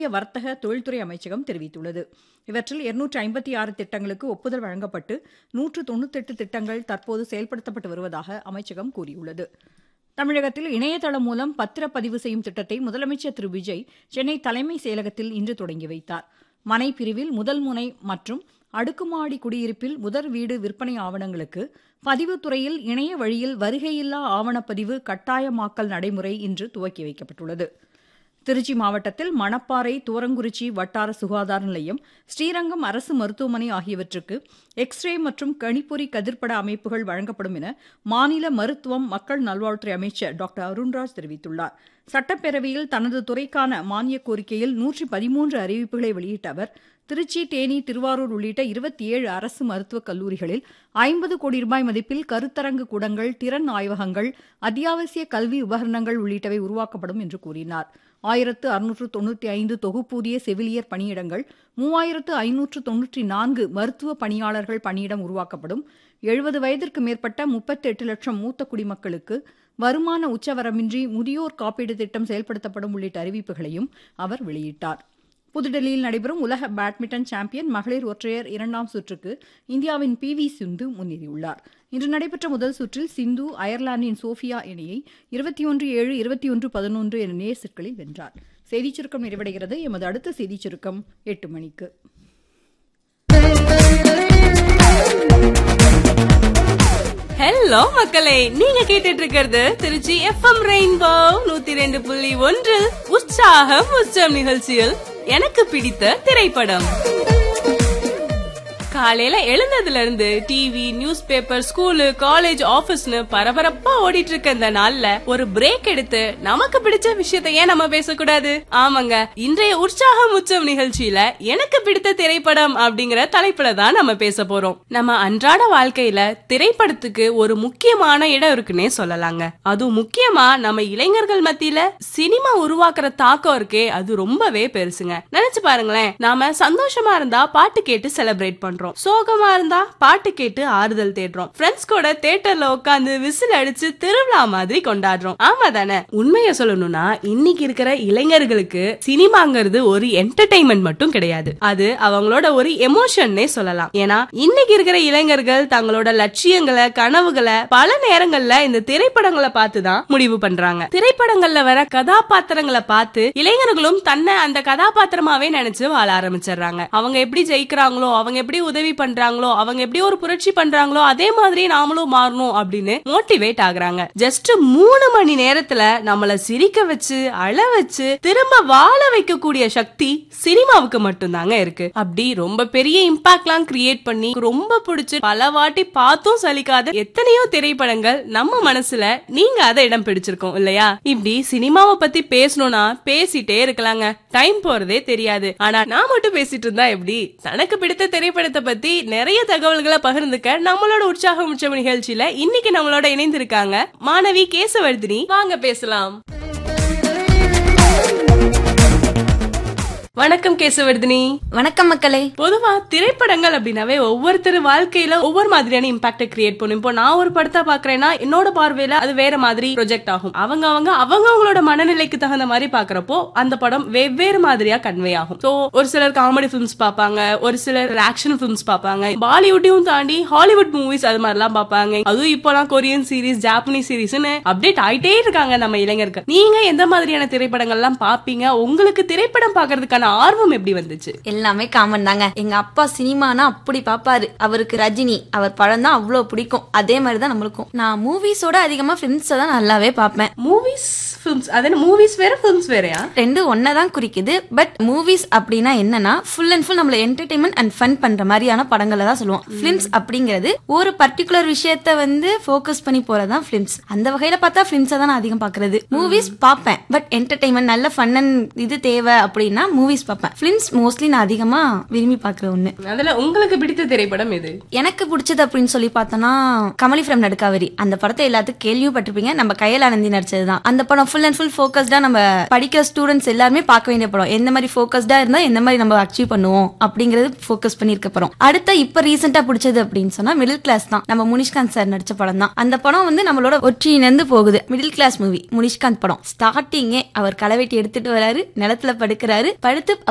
வர்த்தக தொழில்துறை அமைச்சகம் தெரிவித்துள்ளது. இவற்றில் 256 திட்டங்களுக்கு ஒப்புதல் வழங்கப்பட்டு 198 திட்டங்கள் தற்போது செயல்படுத்தப்பட்டு வருவதாக அமைச்சகம் கூறியுள்ளது. தமிழகத்தில் இணையதளம் மூலம் பத்திரப்பதிவு செய்யும் திட்டத்தை முதலமைச்சர் திரு விஜய் சென்னை தலைமைச் செயலகத்தில் இன்று தொடங்கி வைத்தார். மனை பிரிவில் முதல் முனை மற்றும் அடுக்குமாடி குடியிருப்பில் முதல் வீடு விற்பனை ஆவணங்களுக்கு பதிவுத்துறையில் இணைய வழியில் வருகையில்லா ஆவணப்பதிவு கட்டாயமாக்கல் நடைமுறை இன்று துவக்கி வைக்கப்பட்டுள்ளது. திருச்சி மாவட்டத்தில் மணப்பாறை, தூரங்குறிச்சி வட்டார சுகாதார நிலையம், ஸ்ரீரங்கம் அரசு மருத்துவமனை ஆகியவற்றுக்கு எக்ஸ்ரே மற்றும் கணிப்பொறி கதிர்ப்பட அமைப்புகள் வழங்கப்படும் என மாநில மருத்துவம் மக்கள் நல்வாழ்வுத்துறை அமைச்சர் டாக்டர் அருண்ராஜ் தெரிவித்துள்ளார். சட்டப்பேரவையில் தனது துறைக்கான மானியக் கோரிக்கையில் 113 அறிவிப்புகளை வெளியிட்ட அவர், திருச்சி, தேனி, திருவாரூர் உள்ளிட்ட 27 அரசு மருத்துவக் கல்லூரிகளில் 50 கோடி ரூபாய் மதிப்பில் கருத்தரங்கு கூடங்கள், திறன் ஆய்வகங்கள், அத்தியாவசிய கல்வி உபகரணங்கள் உள்ளிட்டவை உருவாக்கப்படும் என்று கூறினார். 1695 தொகுப்பூதிய செவிலியர் பணியிடங்கள், 3594 மருத்துவ பணியாளர்கள் பணியிடம் உருவாக்கப்படும். 70 வயதிற்கு மேற்பட்ட 38 லட்சம் மூத்த குடிமக்களுக்கு வருமான உச்சவரம்பின்றி முதியோர் காப்பீடு திட்டம் செயல்படுத்தப்படும் உள்ளிட்ட அறிவிப்புகளையும் அவர் வெளியிட்டார். புதுடெல்லியில் நடைபெறும் உலக பேட்மிண்டன் சாம்பியன் மகளிர் ஒற்றையர் 2ஆம் சுற்றுக்கு இந்தியாவின் PV சிந்து முன்னேறியுள்ளார். இன்று நடைபெற்ற முதல் சுற்றில் சிந்து அயர்லாந்தின் சோஃபியா இணையை 21-7, 21-11 என நேர் செட்களில் வென்றார். செய்திச் சுருக்கம் நிறைவடைகிறது. எமது அடுத்த செய்திச் சுருக்கம் 8 மணிக்கு. ஹலோ மக்களே, நீங்க கேட்டுட்டு இருக்கிறது திருச்சி FM ரெயின்போ 102.1 உற்சாகம் உற்சவம் நிகழ்ச்சியில் எனக்கு பிடித்த திரைப்படம். காலையில எழுந்ததுல இருந்து TV, news paper, school, college, ஆபீஸ்னு பரபரப்பா ஓடிட்டு இருக்க இந்த நாள்ல ஒரு பிரேக் எடுத்து நமக்கு பிடிச்ச விஷயத்த ஏன் நம்ம பேசக்கூடாது? ஆமாங்க, இன்றைய உற்சாகம் உற்சவம் நிகழ்ச்சியில எனக்கு பிடித்த திரைப்படம் அப்படிங்கிற தலைப்புல தான் நம்ம பேச போறோம். நம்ம அன்றாட வாழ்க்கையில திரைப்படத்துக்கு ஒரு முக்கியமான இடம் இருக்குன்னே சொல்லலாங்க. அதுவும் முக்கியமா நம்ம இளைஞர்கள் மத்தியில சினிமா உருவாக்குற தாக்கம் இருக்கே, அது ரொம்பவே பெருசுங்க. நினைச்சு பாருங்களேன், நாம சந்தோஷமா இருந்தா பாட்டு கேட்டு செலிப்ரேட் பண்றோம், சோகமா இருந்தா பாட்டு கேட்டு ஆறுதல் தேடுறோம், ஃப்ரெண்ட்ஸ் கூட தியேட்டர்ல உட்காந்து விசில் அடிச்சு திருவிழா மாதிரி கொண்டாடுறோம். ஆமா தானே? உண்மையை சொல்லணும்னா இன்னைக்கு இருக்கிற இளைஞர்களுக்கு சினிமாங்கிறது ஒரு என்டர்டைன்மெண்ட் மட்டும் கிடையாது, அது அவங்களோட ஒரு எமோஷன்னே சொல்லலாம். ஏன்னா இன்னைக்கு இருக்கிற இளைஞர்கள் தங்களோட லட்சியங்களை, கனவுகளை பல நேரங்கள்ல இந்த திரைப்படங்களை பார்த்துதான் முடிவு பண்றாங்க. திரைப்படங்கள்ல வர கதாபாத்திரங்களை பார்த்து இளைஞர்களும் தன்னை அந்த கதாபாத்திரமாவே நினைச்சு வாழ ஆரம்பிச்சிடுறாங்க. அவங்க எப்படி ஜெயிக்கிறாங்களோ, அவங்க எப்படி உதவி பண்றாங்களோ, அவங்க எப்படி ஒரு புரட்சி பண்றாங்களோ அதே மாதிரி நாமளும் மாறணும் அப்படின்னு மோட்டிவேட் ஆகுறாங்க. ஜஸ்ட் 3 மணி நேரத்துல நம்மள சிரிக்க வச்சு, அழ வச்சு, திரும்ப வாழ வைக்கக்கூடிய சக்தி சினிமாவுக்கு மட்டும்தாங்க இருக்கு. அப்படி ரொம்ப பெரிய இம்பாக்ட்லாம் கிரியேட் பண்ணி ரொம்ப பிடிச்சு பல வாட்டி பார்த்தும் சலிக்காத எத்தனையோ திரைப்படங்கள் நம்ம மனசுல நீங்க அதை இடம் பிடிச்சிருக்கோம் இல்லையா? இப்படி சினிமாவை பத்தி பேசணும்னா பேசிட்டே இருக்கலாங்க, டைம் போறதே தெரியாது. ஆனா நான் மட்டும் பேசிட்டு இருந்தா எப்படி? தனக்கு பிடித்த திரைப்படத்தை பத்தி நிறைய தகவல்களை பகிர்ந்துக்க நம்மளோட உற்சாகம் உற்சவம் நிகழ்ச்சியில இன்னைக்கு நம்மளோட இணைந்திருக்காங்க மாணவி கேசவர்தினி. வாங்க பேசலாம். வணக்கம் கேசவர்தினி. வணக்கம் மக்களே. பொதுவா திரைப்படங்கள் அப்படின்னாவே ஒவ்வொருத்தர் வாழ்க்கையில ஒவ்வொரு மாதிரியான இம்பாக்ட் கிரியேட் பண்ணும். இப்போ நான் ஒரு படத்தை பாக்குறேன்னா என்னோட பார்வையில அது வேற மாதிரி ப்ரொஜெக்ட் ஆகும். அவங்களோட மனநிலைக்கு தகுந்த மாதிரி பாக்குறப்போ அந்த படம் வெவ்வேறு மாதிரியா கன்வே ஆகும். சோ ஒரு சிலர் காமெடி பிலிம்ஸ் பாப்பாங்க, ஒரு சிலர் ஆக்ஷன் பிலிம்ஸ் பாப்பாங்க, பாலிவுட்டையும் தாண்டி ஹாலிவுட் மூவிஸ் அது மாதிரி எல்லாம் பாப்பாங்க. அதுவும் இப்போலாம் கொரியன் சீரீஸ், ஜாப்பனீஸ் சீரீஸ்னு அப்டேட் ஆயிட்டே இருக்காங்க நம்ம இளைஞர்கள். நீங்க எந்த மாதிரியான திரைப்படங்கள் எல்லாம் பாப்பீங்க? உங்களுக்கு திரைப்படம் பாக்குறதுக்கான ஆர்வம் எப்படி வந்துச்சு? எல்லாமே காமன் தாங்க. எங்க அப்பா சினிமானா அப்படி பாப்பாரு. அவருக்கு ரஜினி, அவர் படம் தான் அவ்வளவு பிடிக்கும். அதே மாதிரிதான் நம்மளுக்கும். நான் மூவிஸோட அதிகமா பிலிம்ஸ் தான் நல்லாவே பாப்பேன். மூவிஸ், பிலிம்ஸ், அத மூவிஸ் வேற பிலிம்ஸ் வேறயா? ரெண்டு ஒன்னதான் குறிக்குது. பட் மூவிஸ் அப்படின்னா என்னன்னா ஃபுல் அண்ட் ஃபுல் நம்மள என்டர்டைன்மெண்ட் அண்ட் ஃபன் பண்ற மாதிரியான படங்களை தான் சொல்லுவோம். பிலிம்ஸ் அப்படிங்கிறது ஒரு பர்டிகுலர் விஷயத்த வந்து ஃபோக்கஸ் பண்ணி போறதான் பிலிம்ஸ். அந்த வகையில பார்த்தா பிலிம்ஸை தான் நான் அதிகம் பாக்குறது. மூவிஸ் பாப்பேன், பட் என்டர்டைன்மெண்ட் நல்ல ஃபன் அண்ட் இது தேவை அப்படின்னா மூவிஸ் பாப்பேன். பிலிம்ஸ் மோஸ்ட்லி நான் அதிகமா விரும்பி பாக்குற ஒண்ணு. அதுல உங்களுக்கு பிடித்த திரைப்படம் எது? எனக்கு பிடிச்சது அப்படின்னு சொல்லி பார்த்தோம்னா கமலி ஃப்ரம் நடுக்காவரி. அந்த படத்தை எல்லாத்துக்கும் கேள்விப்பட்டிருப்பீங்க. நம்ம கையல் ஆனந்தி நடிச்சதுதான். அந்த படம் ஃபுல் அண்ட் ஃபுல் ஃபோக்கஸ்டா நம்ம படிக்கிற ஸ்டூடெண்ட்ஸ் எல்லாருமே பார்க்க வேண்டிய படம். எந்த மாதிரி ஃபோக்கஸ்டா இருந்தா எந்த மாதிரி நம்ம அச்சீவ் பண்ணுவோம் அப்படிங்கறது ஃபோக்கஸ் பண்ணிருக்க படம். அடுத்த இப்ப ரீசெண்டா பிடிச்சது அப்படின்னு சொன்னா மிடில் கிளாஸ் தான். நம்ம முனிஷ்காந்த் சார் நடிச்ச படம் தான். அந்த படம் வந்து நம்மளோட ஒற்றியிலிருந்து போகுது. மிடில் கிளாஸ் மூவி முனிஷ்காந்த் படம். ஸ்டார்டிங்கே அவர் களவெட்டி எடுத்துட்டு வராரு, நிலத்துல படுக்கிறாரு, படுத்து